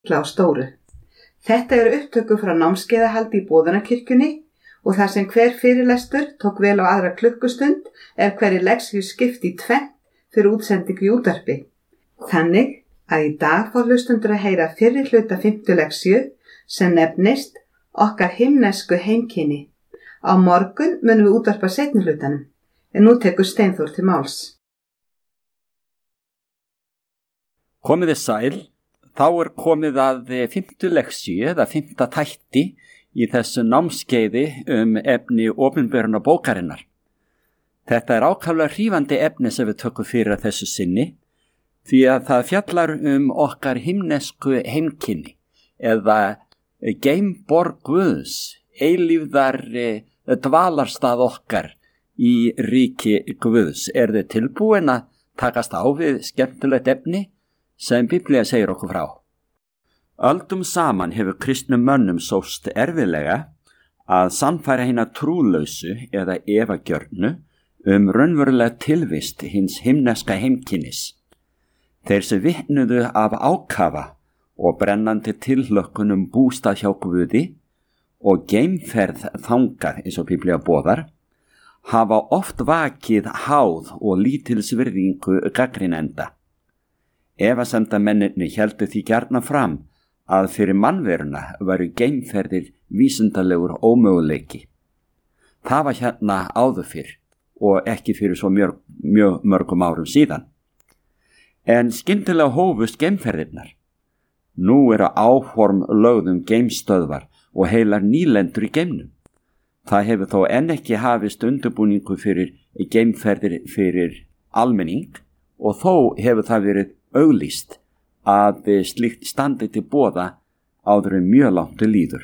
á stóru. Þetta eru upptöku frá námskeiðahaldi í Boðunarkirkjunni og þar sem hver fyrirlestur tók vel á aðra klukkustund hverri leksíu skipt í tvennt fyrir útsendingu í útvarpi. Þannig að í dag fá hlustendur að heyra fyrri hluta 5. leksíu sem nefnist Okkar himnesku heimkynni. Á morgun munum við útvarpa seinni hlutanum, en nú tekur Steinþór til máls. Komið þið sæl, þá komið að 5. leksíu eða 5. þætti í þessu námskeiði efni opinberuna bókarinnar. Þetta ákaflega hrífandi efni sem við tökum fyrir að þessu sinni, því að það fjallar okkar himnesku heimkynni eða geimborg Guðs, eilífðar dvalarstað okkar í ríki Guðs. Þið tilbúin að takast á við skemmtilegt efni sem Biblía segir okkur frá? Öldum saman hefur kristnum mönnum sóst erfiðlega að sannfæra hina trúlausu eða efagjörnu raunverulega tilvist hins himneska heimkynnis. Þeir sem vitnuðu af ákafa og brennandi tilhlökkunum bústað hjá Guði og geimferð þangað eins og Biblía boðar, hafa oft vakið háð og lítilsvirðingu gagnrýnenda. Efasemdamennirnir héldu því gjarna fram að fyrir mannveruna væru geimferðir vísindalegur ómöguleiki. Það var hérna áður fyrr og ekki fyrir svo mjög mörgum árum síðan. En skyndilega hófust geimferðirnar. Nú eru áform lögð geimstöðvar og heilar nýlendur í geimnum. Það hefur þó enn ekki hafist undirbúningu fyrir geimferðir fyrir almenning og þó hefur það verið auglýst að slíkt standi til boða áður en mjög langt líður.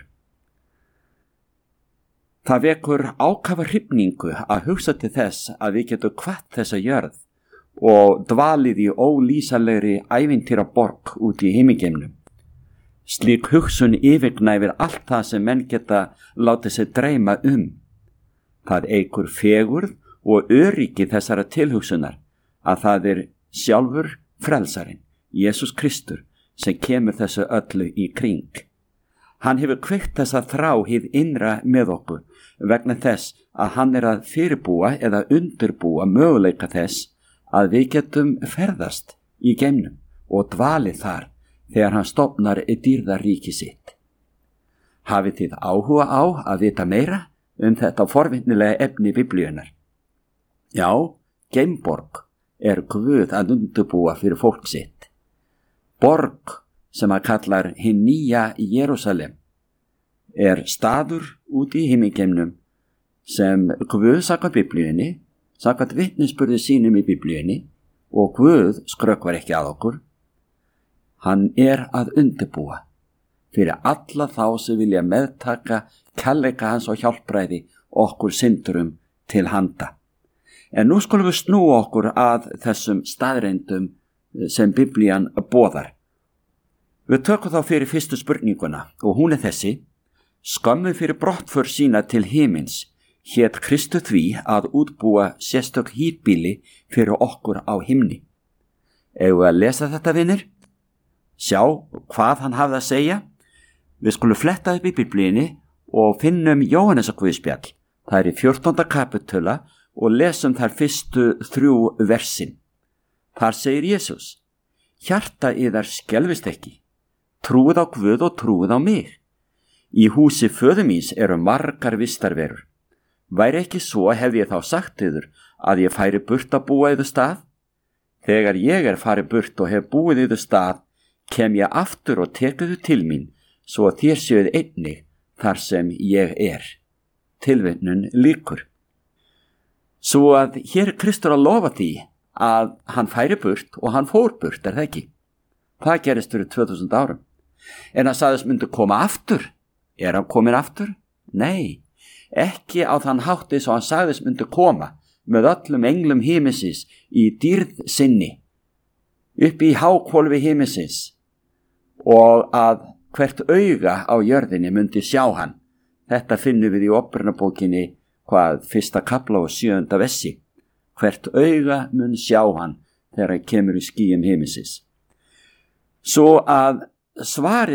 Það vekur ákafa hrifningu að hugsa til þess að við getum kvatt þessa jörð og dvalið í ólýsanlegri ævintýraborg út í himingeimnum. Slík hugsun yfirgnæfir allt það sem menn geta látið sig dreyma Það eykur fegurð og öryggi þessara tilhugsunar að það sjálfur frelsarinn, Jesús Kristur, sem kemur þessu öllu í kring. Hann hefur kveikt þessa þrá hið innra með okkur vegna þess að hann að fyrirbúa eða undirbúa möguleika þess að við getum ferðast í geimnum og dvalið þar þegar hann stofnar dýrðaríki sitt. Hafið þið áhuga á að vita meira þetta forvitnilega efni Biblíunnar? Já, geimborg Guð að undirbúa fyrir fólk sitt. Borg sem að kallar hinn nýja Jerúsalem staður út í himingeimnum sem Guð samkvæmt Biblíunni, samkvæmt vitnisburði sínum í Biblíunni, og Guð skrökvar ekki að okkur. Hann að undirbúa fyrir alla þá sem vilja meðtaka kærleika hans og hjálpræði okkur syndurum til handa. En nú skulum við snúa okkur að þessum staðreyndum sem Biblían boðar. Við tökum þá fyrir fyrstu spurninguna og hún þessi: skömmu fyrir brottför sína til himins hét Kristu því að útbúa sérstök híbýli fyrir okkur á himni. Eigum við að lesa þetta, vinir? Sjá hvað hann hafði að segja. Við skulum fletta upp í Biblíunni og finnum Jóhannesarguðspjall. Það í 14. kapitula og lesum þar fyrstu 3 versin. Þar segir Jesús: hjarta yðar skelfist ekki. Trúið á Guð og trúið á mig. Í húsi föður míns margar vistarverur. Væri ekki svo hefði ég þá sagt yður að ég færi burt að búa yður stað? Þegar ég farið burt og hef búið yður stað, kem ég aftur og tekuðu til mín, svo að þér séuð einnig þar sem ég Tilvitnun lýkur. Svo að hér Kristur að lofa því að hann færi burt og hann fór burt, það ekki? Það gerist fyrir 2000 árum. En hann sagðist myndi koma aftur. Hann komin aftur? Nei, ekki á þann hátti svo hann sagðist myndi koma með öllum englum himinsins í dýrð sinni, upp í hákvolfi himinsins, og að hvert auga á jörðinni myndi sjá hann. Þetta finnum við í Opinberunarbókinni 1. kafla og 7. versi. Hvert auga mun sjá hann þegar hann kemur í skýjum himinsins. Svo að Svarið